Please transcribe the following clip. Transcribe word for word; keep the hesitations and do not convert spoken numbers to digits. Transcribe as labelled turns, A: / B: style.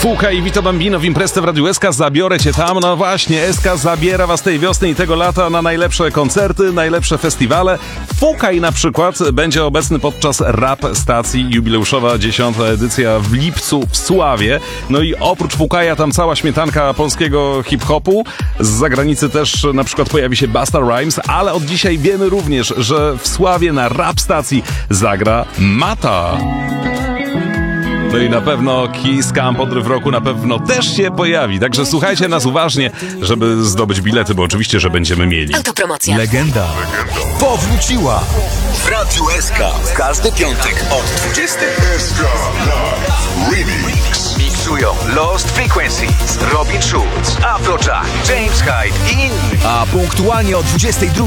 A: Fuka i Vito Bambino w imprezę w Radiu S K. Zabiorę cię tam. No właśnie, S K zabiera was tej wiosny i tego lata na najlepsze koncerty, najlepsze festiwale. Fukaj na przykład będzie obecny podczas rap stacji, jubileuszowa dziesiąta edycja w lipcu w Sławie. No i oprócz Fukaja tam cała śmietanka polskiego hip-hopu. Z zagranicy też na przykład pojawi się Busta Rhymes, ale od dzisiaj wiemy również, że w Sławie na rap stacji zagra Mata. No i na pewno Kiss Camp Odryw Roku na pewno też się pojawi. Także słuchajcie nas uważnie, żeby zdobyć bilety, bo oczywiście, że będziemy mieli.
B: Autopromocja.
C: Legenda powróciła w Radiu S K w każdy piątek od dwudziestej.
D: Remix. Miksują Lost Frequencies, Robin Schulz, Afrojack, James Hyde i inni.
C: A punktualnie o dwudziestej drugiej